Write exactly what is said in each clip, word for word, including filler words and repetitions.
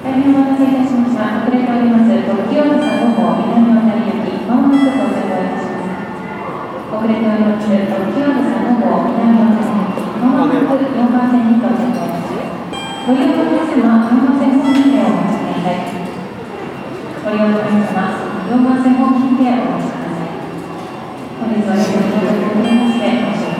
大変お待たせいたしました。遅れております。特急あずさご号南小谷駅、まもなく到着をいたします。遅れております。特急あずさご号南小谷駅、まもなくよんばん線に到着をいたします。ご利用の皆様、よんばん線方面でお待ちください。ご利用の皆様、よんばん線方面でお待ちください。本日はご利用いただきまして、申し訳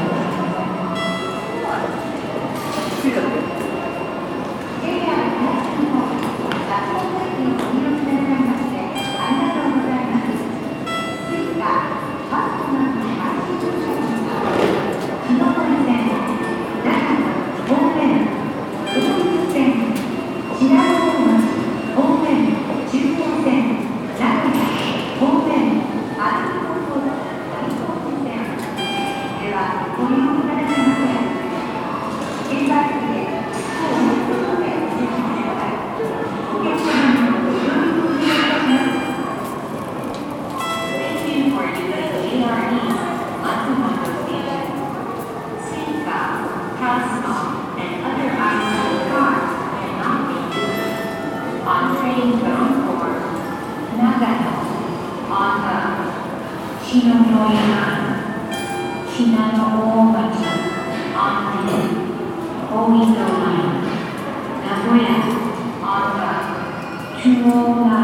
ございません。Nagoya on the Chuo